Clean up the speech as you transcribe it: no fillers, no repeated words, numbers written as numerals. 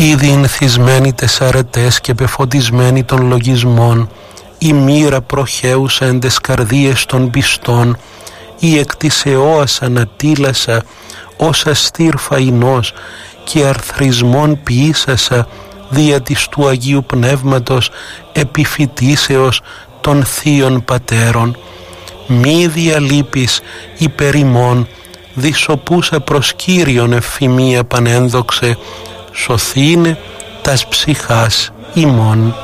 ήδη ενθισμένοι τεσσαρετές και πεφωτισμένοι των λογισμών, η μοίρα προχέουσα εν τες καρδίες των πιστών, η εκ της αιώας ανατήλασα, ως αστήρ φαϊνός και αρθρισμόν ποιήσασα, δια της του Αγίου Πνεύματος επιφυτίσεως των Θείων Πατέρων. Μη διαλείπεις υπερ ημών, δισοπούσα προς Κύριον ευφημία πανένδοξε, σωθήνε τας ψυχάς ημών.